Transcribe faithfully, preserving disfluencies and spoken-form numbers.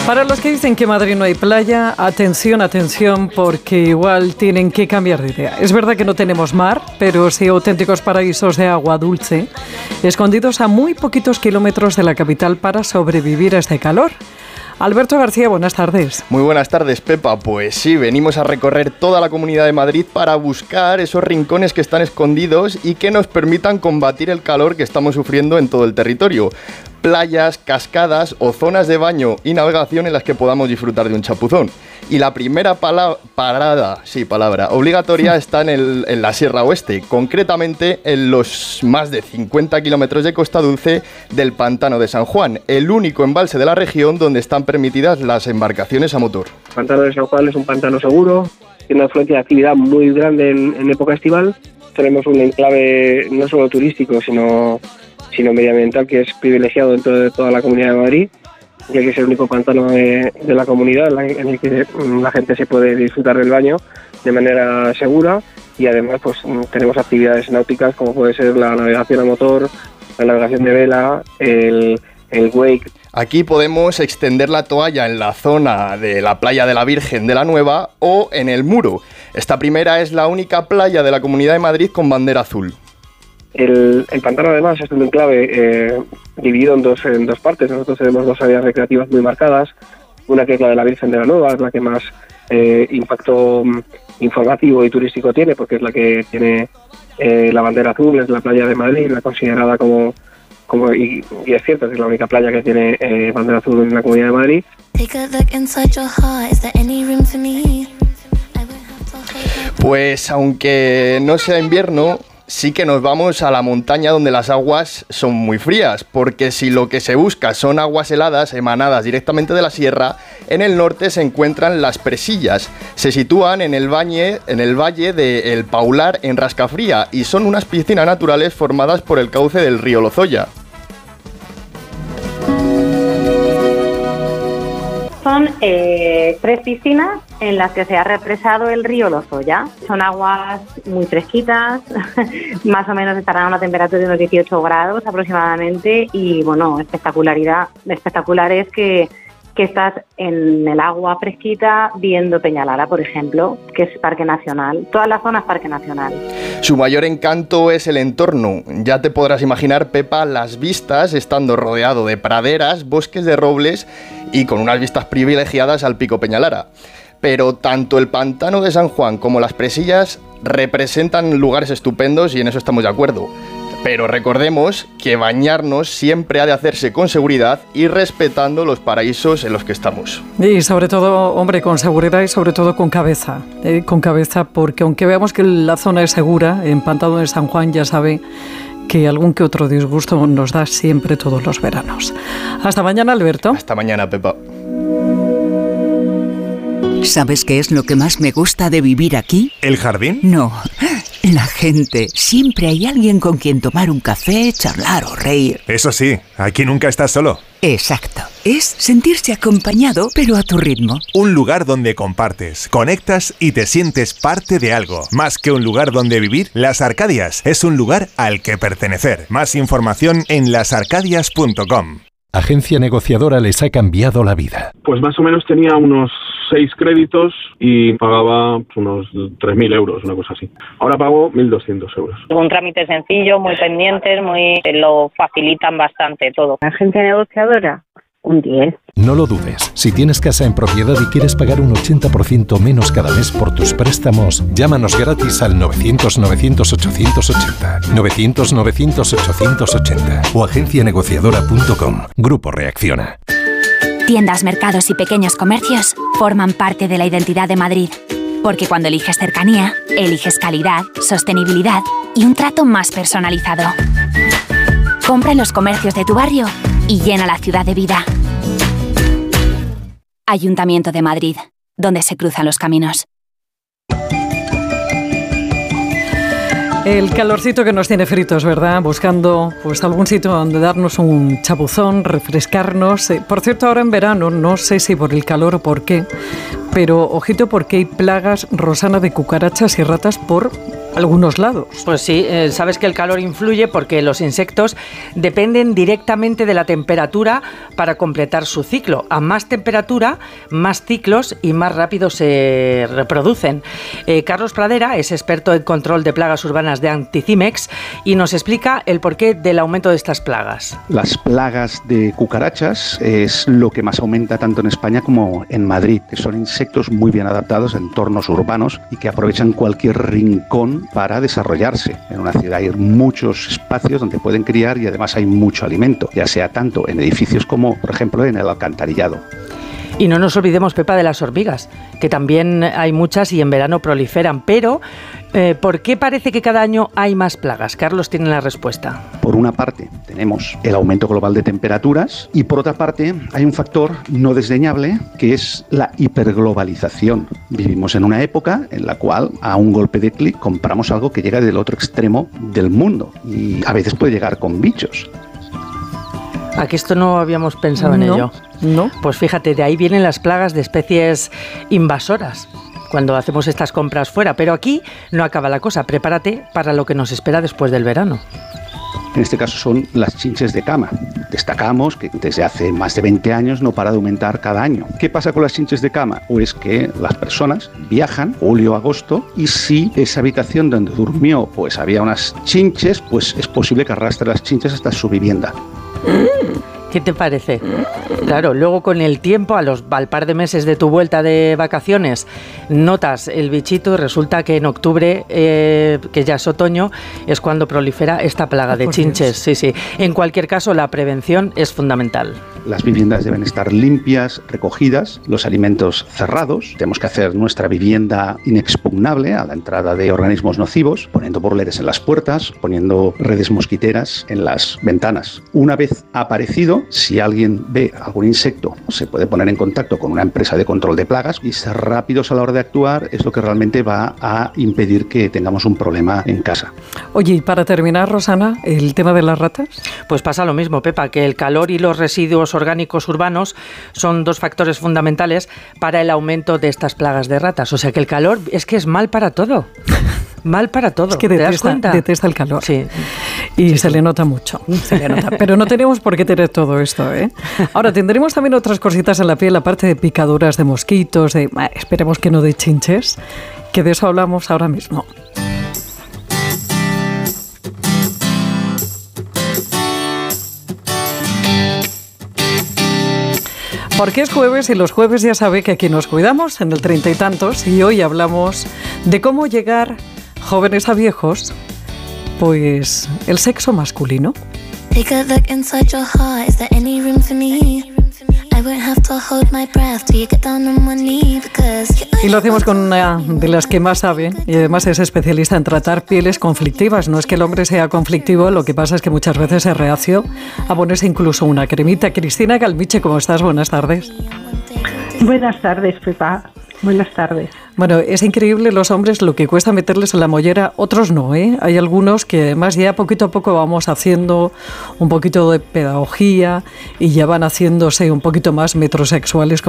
Para los que dicen que en Madrid no hay playa, atención, atención, porque igual tienen que cambiar de idea. Es verdad que no tenemos mar, pero sí auténticos paraísos de agua dulce, escondidos a muy poquitos kilómetros de la capital para sobrevivir a este calor. Alberto García, buenas tardes. Muy buenas tardes, Pepa. Pues sí, venimos a recorrer toda la Comunidad de Madrid para buscar esos rincones que están escondidos y que nos permitan combatir el calor que estamos sufriendo en todo el territorio. Playas, cascadas o zonas de baño y navegación en las que podamos disfrutar de un chapuzón. Y la primera pala- parada, sí, palabra, obligatoria está en, el, en la Sierra Oeste, concretamente en los más de cincuenta kilómetros de costa dulce del Pantano de San Juan, el único embalse de la región donde están permitidas las embarcaciones a motor. El Pantano de San Juan es un pantano seguro, tiene una afluencia de actividad muy grande en, en época estival. Tenemos un enclave no solo turístico, sino... sino medioambiental, que es privilegiado dentro de toda la Comunidad de Madrid, ya que es el único pantano de, de la comunidad en el que la gente se puede disfrutar del baño de manera segura, y además pues tenemos actividades náuticas como puede ser la navegación a motor, la navegación de vela, el, el wake. Aquí podemos extender la toalla en la zona de la playa de la Virgen de la Nueva o en el Muro. Esta primera es la única playa de la Comunidad de Madrid con bandera azul. El, el pantano además es un enclave eh, dividido en dos, en dos partes. Nosotros tenemos dos áreas recreativas muy marcadas, una que es la de la Virgen de la Nueva, es la que más eh, impacto um, informativo y turístico tiene, porque es la que tiene eh, la bandera azul, es la playa de Madrid, la considerada como, como y, y es cierto que es la única playa que tiene eh, bandera azul en la Comunidad de Madrid. Pues aunque no sea invierno, sí que nos vamos a la montaña donde las aguas son muy frías, porque si lo que se busca son aguas heladas emanadas directamente de la sierra, en el norte se encuentran las Presillas. Se sitúan en el valle, en el valle de El Paular, en Rascafría, y son unas piscinas naturales formadas por el cauce del río Lozoya. Son eh, tres piscinas en las que se ha represado el río Lozoya. Son aguas muy fresquitas, más o menos estarán a una temperatura de unos dieciocho grados aproximadamente, y bueno, espectacularidad, espectacular es que, que estás en el agua fresquita viendo Peñalara, por ejemplo, que es Parque Nacional. Toda la zona es Parque Nacional. Su mayor encanto es el entorno. Ya te podrás imaginar, Pepa, las vistas estando rodeado de praderas, bosques de robles y con unas vistas privilegiadas al Pico Peñalara. Pero tanto el Pantano de San Juan como las Presillas representan lugares estupendos y en eso estamos de acuerdo. Pero recordemos que bañarnos siempre ha de hacerse con seguridad y respetando los paraísos en los que estamos. Y sobre todo, hombre, con seguridad y sobre todo con cabeza. Eh, con cabeza, porque aunque veamos que la zona es segura, en Pantano de San Juan ya sabe que algún que otro disgusto nos da siempre todos los veranos. Hasta mañana, Alberto. Hasta mañana, Pepa. ¿Sabes qué es lo que más me gusta de vivir aquí? ¿El jardín? No, la gente. Siempre hay alguien con quien tomar un café, charlar o reír. Eso sí, aquí nunca estás solo. Exacto. Es sentirse acompañado, pero a tu ritmo. Un lugar donde compartes, conectas y te sientes parte de algo. Más que un lugar donde vivir, Las Arcadias es un lugar al que pertenecer. Más información en las arcadias punto com. Agencia negociadora les ha cambiado la vida. Pues más o menos tenía unos seis créditos y pagaba unos tres mil euros, una cosa así. Ahora pago mil doscientos euros. Un trámite sencillo, muy pendientes, muy lo facilitan bastante todo. Agencia negociadora, un diez. No lo dudes. Si tienes casa en propiedad y quieres pagar un ochenta por ciento menos cada mes por tus préstamos, llámanos gratis al novecientos novecientos ochocientos ochenta, novecientos novecientos ochocientos ochenta o agencia negociadora punto com. Grupo Reacciona. Tiendas, mercados y pequeños comercios forman parte de la identidad de Madrid. Porque cuando eliges cercanía, eliges calidad, sostenibilidad y un trato más personalizado. Compra en los comercios de tu barrio y llena la ciudad de vida. Ayuntamiento de Madrid, donde se cruzan los caminos. El calorcito que nos tiene fritos, ¿verdad? Buscando pues algún sitio donde darnos un chapuzón, refrescarnos. Eh, por cierto, ahora en verano, no sé si por el calor o por qué, pero ojito porque hay plagas, Rosana, de cucarachas y ratas por algunos lados. Pues sí, eh, sabes que el calor influye porque los insectos dependen directamente de la temperatura para completar su ciclo. A más temperatura, más ciclos y más rápido se reproducen. Eh, Carlos Pradera es experto en control de plagas urbanas de Anticimex y nos explica el porqué del aumento de estas plagas. Las plagas de cucarachas es lo que más aumenta tanto en España como en Madrid, que son insectos muy bien adaptados a entornos urbanos y que aprovechan cualquier rincón para desarrollarse. En una ciudad hay muchos espacios donde pueden criar y además hay mucho alimento, ya sea tanto en edificios como, por ejemplo, en el alcantarillado. Y no nos olvidemos, Pepa, de las hormigas, que también hay muchas y en verano proliferan. Pero, eh, ¿por qué parece que cada año hay más plagas? Carlos tiene la respuesta. Por una parte, tenemos el aumento global de temperaturas y por otra parte, hay un factor no desdeñable que es la hiperglobalización. Vivimos en una época en la cual a un golpe de clic compramos algo que llega del otro extremo del mundo y a veces puede llegar con bichos. ¿A que esto no habíamos pensado en no, ello? No. Pues fíjate, de ahí vienen las plagas de especies invasoras cuando hacemos estas compras fuera. Pero aquí no acaba la cosa. Prepárate para lo que nos espera después del verano. En este caso son las chinches de cama. Destacamos que desde hace más de veinte años no para de aumentar cada año. ¿Qué pasa con las chinches de cama? Pues que las personas viajan julio, agosto y si esa habitación donde durmió pues había unas chinches, pues es posible que arrastre las chinches hasta su vivienda. ¿Qué te parece? Claro, luego con el tiempo, a los, al par de meses de tu vuelta de vacaciones, notas el bichito y resulta que en octubre, eh, que ya es otoño, es cuando prolifera esta plaga de chinches. Sí, sí. En cualquier caso, la prevención es fundamental. Las viviendas deben estar limpias, recogidas, los alimentos cerrados. Tenemos que hacer nuestra vivienda inexpugnable a la entrada de organismos nocivos, poniendo burleres en las puertas, poniendo redes mosquiteras en las ventanas. Una vez aparecido, si alguien ve algún insecto, se puede poner en contacto con una empresa de control de plagas y ser rápidos a la hora de actuar es lo que realmente va a impedir que tengamos un problema en casa. Oye, y para terminar, Rosana, ¿el tema de las ratas? Pues pasa lo mismo, Pepa, que el calor y los residuos orgánicos urbanos son dos factores fundamentales para el aumento de estas plagas de ratas. O sea que el calor es que es mal para todo. Mal para todo. Es que ¿Te das detesta, cuenta? detesta el calor. Sí. Y sí, se sí. le nota mucho. Se le nota. Pero no tenemos por qué tener todo esto, ¿eh? Ahora, tendremos también otras cositas en la piel, aparte de picaduras de mosquitos, de, eh, esperemos que no de chinches, que de eso hablamos ahora mismo. Porque es jueves y los jueves ya sabe que aquí nos cuidamos en el treinta y tantos y hoy hablamos de cómo llegar jóvenes a viejos, pues el sexo masculino. Take a look inside your heart, is there any room for me? I won't have to hold my breath till you get down on one knee because Y lo hacemos con una de las que más sabe y además es especialista en tratar pieles conflictivas. No es que el hombre sea conflictivo, lo que pasa es que muchas veces es reacio a ponerse incluso una cremita. Cristina Calmiche, ¿cómo estás? Buenas tardes. Buenas tardes, Pepa. Buenas tardes. Bueno, es increíble los hombres lo que cuesta meterles en la mollera, otros no, ¿eh? Hay algunos que además ya poquito a poco vamos haciendo un poquito de pedagogía y ya van haciéndose un poquito más metrosexuales.